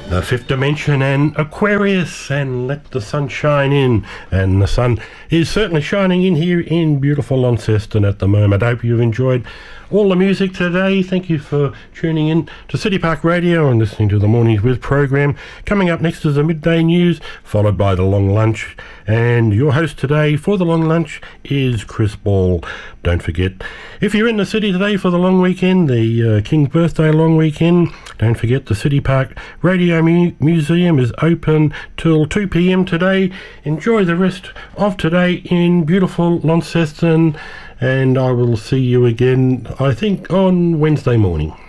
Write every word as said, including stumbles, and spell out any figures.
The Fifth Dimension and Aquarius, and let the sun shine in. And the sun is certainly shining in here in beautiful Launceston at the moment. I hope you've enjoyed all the music today. Thank you for tuning in to City Park Radio and listening to the Mornings With program. Coming up next is the midday news, followed by the long lunch. And your host today for the long lunch is Chris Ball. Don't forget, if you're in the city today for the long weekend, the uh, King's Birthday long weekend, don't forget the City Park Radio Mu- Museum is open till two p m today. Enjoy the rest of today in beautiful Launceston, and I will see you again, I think, on Wednesday morning.